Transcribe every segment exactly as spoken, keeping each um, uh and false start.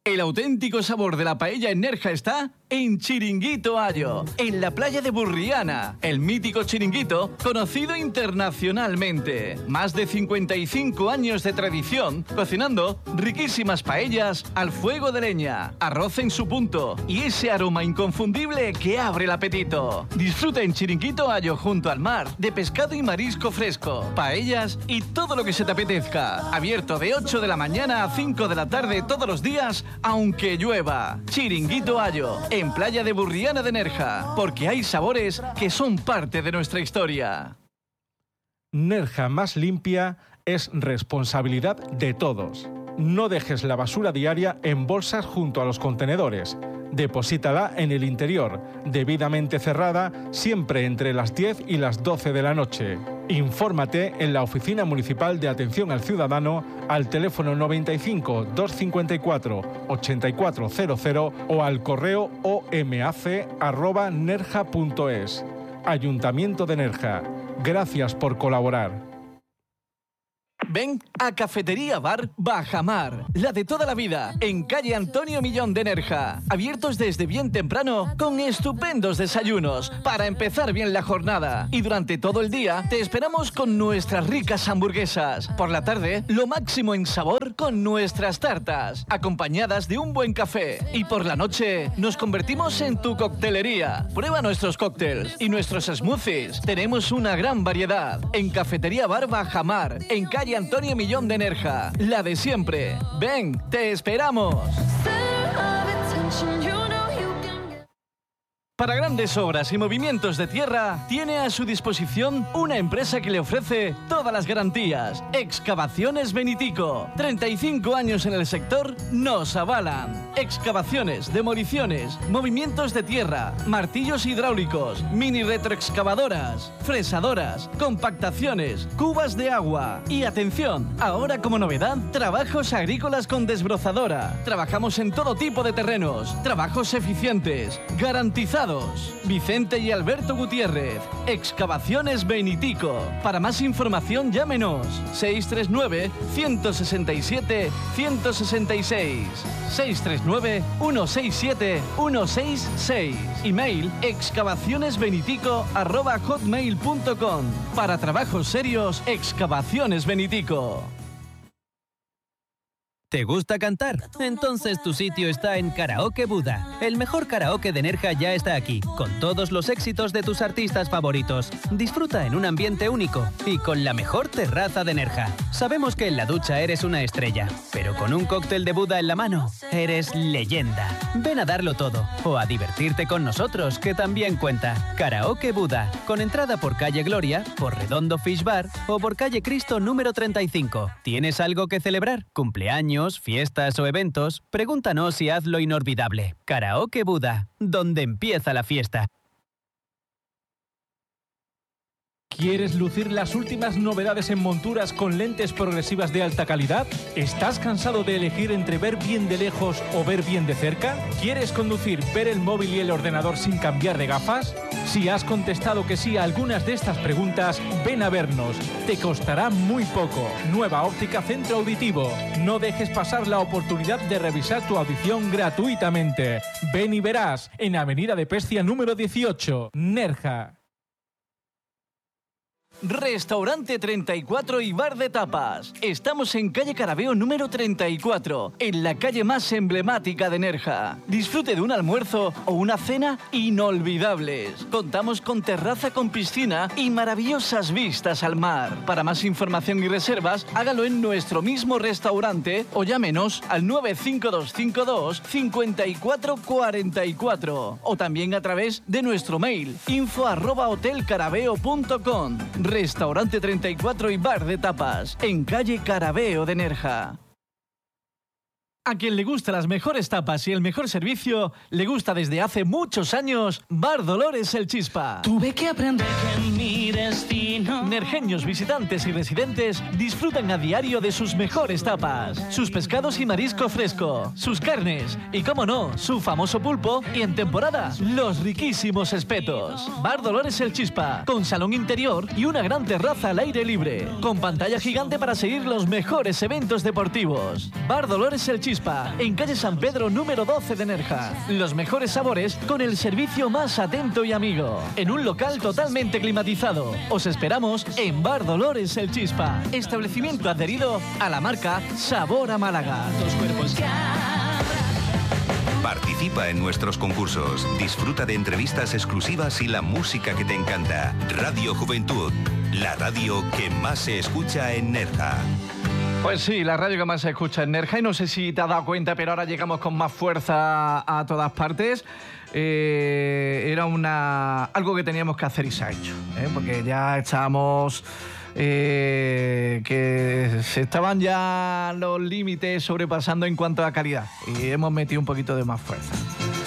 El auténtico sabor de la paella en Nerja está en Chiringuito Ayo, en la playa de Burriana, el mítico chiringuito conocido internacionalmente. Más de cincuenta y cinco años de tradición cocinando riquísimas paellas al fuego de leña, arroz en su punto y ese aroma inconfundible que abre el apetito. Disfruta en Chiringuito Ayo junto al mar de pescado y marisco fresco, paellas y todo lo que se te apetezca. Abierto de ocho de la mañana a cinco de la tarde todos los días, aunque llueva. Chiringuito Ayo, en playa de Burriana de Nerja, porque hay sabores que son parte de nuestra historia. Nerja más limpia es responsabilidad de todos. No dejes la basura diaria en bolsas junto a los contenedores. Deposítala en el interior, debidamente cerrada, siempre entre las diez y las doce de la noche. Infórmate en la Oficina Municipal de Atención al Ciudadano al teléfono noventa y cinco, doscientos cincuenta y cuatro, ochenta y cuatro cero cero o al correo o m a c arroba nerja punto es. Ayuntamiento de Nerja. Gracias por colaborar. Ven a Cafetería Bar Bajamar, la de toda la vida, en calle Antonio Millón de Nerja. Abiertos desde bien temprano, con estupendos desayunos, para empezar bien la jornada. Y durante todo el día, te esperamos con nuestras ricas hamburguesas. Por la tarde, lo máximo en sabor con nuestras tartas, acompañadas de un buen café. Y por la noche, nos convertimos en tu coctelería. Prueba nuestros cócteles y nuestros smoothies. Tenemos una gran variedad. En Cafetería Bar Bajamar, en calle Antonio Millón de Nerja, la de siempre. Ven, te esperamos. Para grandes obras y movimientos de tierra, tiene a su disposición una empresa que le ofrece todas las garantías. Excavaciones Benitico. treinta y cinco años en el sector nos avalan. Excavaciones, demoliciones, movimientos de tierra, martillos hidráulicos, mini retroexcavadoras, fresadoras, compactaciones, cubas de agua. Y atención, ahora como novedad, trabajos agrícolas con desbrozadora. Trabajamos en todo tipo de terrenos, trabajos eficientes, garantizados. Vicente y Alberto Gutiérrez, Excavaciones Benitico. Para más información llámenos seis tres nueve, uno seis siete, uno seis seis, seis tres nueve, uno seis siete, uno seis seis. Email excavacionesbenitico arroba hotmail punto com. Para trabajos serios, Excavaciones Benitico. ¿Te gusta cantar? Entonces tu sitio está en Karaoke Buda. El mejor karaoke de Nerja ya está aquí, con todos los éxitos de tus artistas favoritos. Disfruta en un ambiente único y con la mejor terraza de Nerja. Sabemos que en la ducha eres una estrella, pero con un cóctel de Buda en la mano, eres leyenda. Ven a darlo todo o a divertirte con nosotros, que también cuenta. Karaoke Buda, con entrada por calle Gloria, por Redondo Fish Bar o por calle Cristo número treinta y cinco. ¿Tienes algo que celebrar? ¿Cumpleaños, fiestas o eventos? Pregúntanos y hazlo inolvidable. Karaoke Buda, donde empieza la fiesta. ¿Quieres lucir las últimas novedades en monturas con lentes progresivas de alta calidad? ¿Estás cansado de elegir entre ver bien de lejos o ver bien de cerca? ¿Quieres conducir, ver el móvil y el ordenador sin cambiar de gafas? Si has contestado que sí a algunas de estas preguntas, ven a vernos. Te costará muy poco. Nueva Óptica Centro Auditivo. No dejes pasar la oportunidad de revisar tu audición gratuitamente. Ven y verás, en Avenida de Pescia número dieciocho, Nerja. Restaurante treinta y cuatro y Bar de Tapas. Estamos en calle Carabeo número treinta y cuatro, en la calle más emblemática de Nerja. Disfrute de un almuerzo o una cena inolvidables. Contamos con terraza con piscina y maravillosas vistas al mar. Para más información y reservas, hágalo en nuestro mismo restaurante o llámenos al nueve cinco dos cinco dos, cinco cuatro cuatro cuatro o también a través de nuestro mail info arroba hotelcarabeo punto com. Restaurante treinta y cuatro y Bar de Tapas, en calle Carabeo de Nerja. A quien le gusta las mejores tapas y el mejor servicio, le gusta desde hace muchos años Bar Dolores El Chispa. Tuve que aprender que mi destino... Nerjeños, visitantes y residentes disfrutan a diario de sus mejores tapas, sus pescados y marisco fresco, sus carnes y, como no, su famoso pulpo y, en temporada, los riquísimos espetos. Bar Dolores El Chispa, con salón interior y una gran terraza al aire libre, con pantalla gigante para seguir los mejores eventos deportivos. Bar Dolores El Chispa, Chispa, en calle San Pedro número doce de Nerja. Los mejores sabores con el servicio más atento y amigo. En un local totalmente climatizado. Os esperamos en Bar Dolores El Chispa. Establecimiento adherido a la marca Sabor a Málaga. Dos cuerpos que Participa en nuestros concursos, disfruta de entrevistas exclusivas y la música que te encanta. Radio Juventud, la radio que más se escucha en Nerja. Pues sí, la radio que más se escucha en Nerja, y no sé si te has dado cuenta, pero ahora llegamos con más fuerza a todas partes. Eh, era una algo que teníamos que hacer y se ha hecho, ¿eh? Porque ya estábamos... Eh, que se estaban ya los límites sobrepasando en cuanto a calidad y hemos metido un poquito de más fuerza.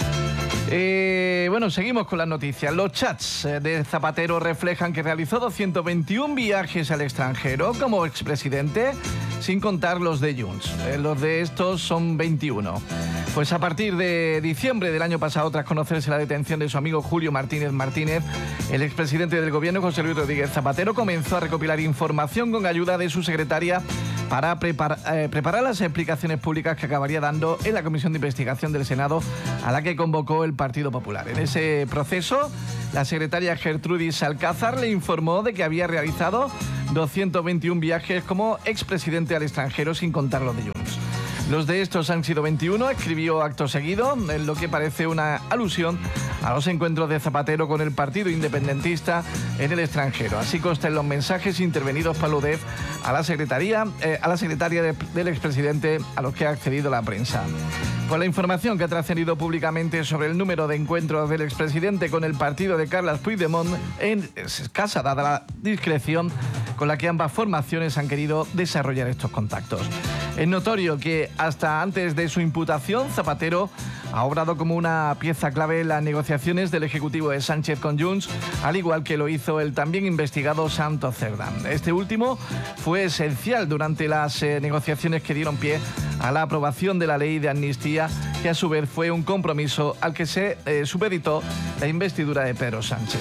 Eh, bueno, seguimos con las noticias. Los chats de Zapatero reflejan que realizó doscientos veintiún viajes al extranjero como expresidente, sin contar los de Junts. Eh, los de estos son veintiuno. Pues a partir de diciembre del año pasado, tras conocerse la detención de su amigo Julio Martínez Martínez, el expresidente del gobierno, José Luis Rodríguez Zapatero, comenzó a recopilar información con ayuda de su secretaria para prepar, eh, preparar las explicaciones públicas que acabaría dando en la Comisión de Investigación del Senado, a la que convocó el Partido Popular. En ese proceso, la secretaria Gertrudis Alcázar le informó de que había realizado doscientos veintiún viajes como expresidente al extranjero, sin contar los de Junts. Los de estos han sido veintiuno, escribió acto seguido, en lo que parece una alusión a los encuentros de Zapatero con el partido independentista en el extranjero. Así consta en los mensajes intervenidos por la U D E F a la secretaría, eh, a la secretaria de, del expresidente, a los que ha accedido la prensa. Pues la información que ha trascendido públicamente sobre el número de encuentros del expresidente con el partido de Carles Puigdemont es escasa, dada la discreción con la que ambas formaciones han querido desarrollar estos contactos. Es notorio que hasta antes de su imputación, Zapatero ha obrado como una pieza clave en las negociaciones del Ejecutivo de Sánchez con Junts, al igual que lo hizo el también investigado Santos Cerdán. Este último fue esencial durante las eh, negociaciones que dieron pie a la aprobación de la ley de amnistía, que a su vez fue un compromiso al que se eh, supeditó la investidura de Pedro Sánchez.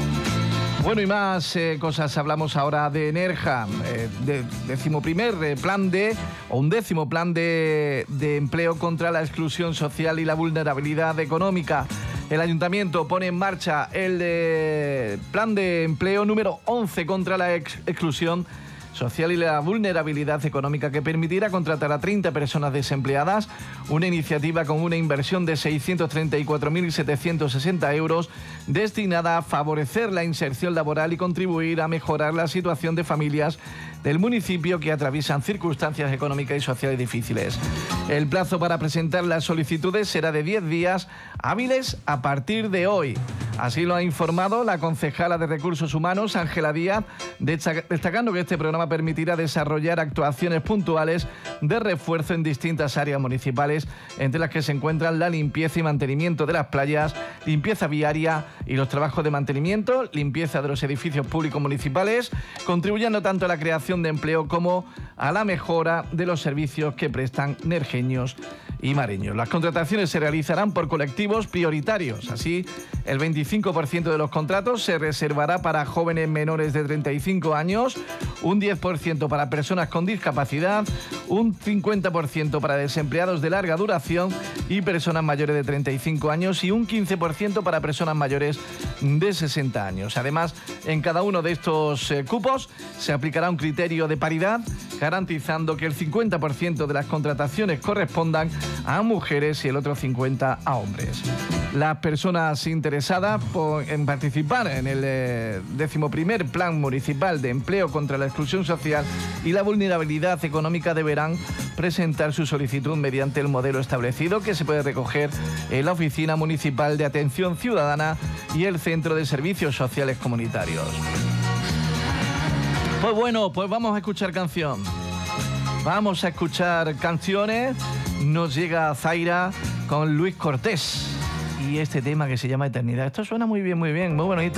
Bueno, y más eh, cosas. Hablamos ahora de Nerja, eh, de, decimoprimer eh, plan de, o un décimo plan de, de empleo contra la exclusión social y la vulnerabilidad económica. El Ayuntamiento pone en marcha el eh, plan de empleo número once contra la ex exclusión social y la vulnerabilidad económica, que permitirá contratar a treinta personas desempleadas, una iniciativa con una inversión de seiscientos treinta y cuatro mil setecientos sesenta euros destinada a favorecer la inserción laboral y contribuir a mejorar la situación de familias del municipio que atraviesan circunstancias económicas y sociales difíciles. El plazo para presentar las solicitudes será de diez días hábiles a partir de hoy. Así lo ha informado la concejala de Recursos Humanos, Ángela Díaz, destacando que este programa permitirá desarrollar actuaciones puntuales de refuerzo en distintas áreas municipales, entre las que se encuentran la limpieza y mantenimiento de las playas, limpieza viaria y los trabajos de mantenimiento, limpieza de los edificios públicos municipales, contribuyendo tanto a la creación de empleo como a la mejora de los servicios que prestan nerjeños y mareños. Las contrataciones se realizarán por colectivos prioritarios. Así, el veinticinco por ciento de los contratos se reservará para jóvenes menores de treinta y cinco años, un diez por ciento para personas con discapacidad, un cincuenta por ciento para desempleados de larga duración y personas mayores de treinta y cinco años y un quince por ciento para personas mayores de sesenta años. Además, en cada uno de estos eh, cupos se aplicará un criterio de paridad, garantizando que el cincuenta por ciento de las contrataciones correspondan a mujeres y el otro cincuenta por ciento a hombres. Las personas interesadas por, en participar en el eh, decimoprimer Plan Municipal de Empleo contra la Exclusión Social y la Vulnerabilidad Económica deberán presentar su solicitud mediante el modelo establecido, que se puede recoger en la Oficina Municipal de Atención Ciudadana y el Centro de Servicios Sociales Comunitarios. Pues bueno, pues vamos a escuchar canción. Vamos a escuchar canciones. Nos llega Zaira con Luis Cortés y este tema que se llama Eternidad. Esto suena muy bien, muy bien, muy bonito.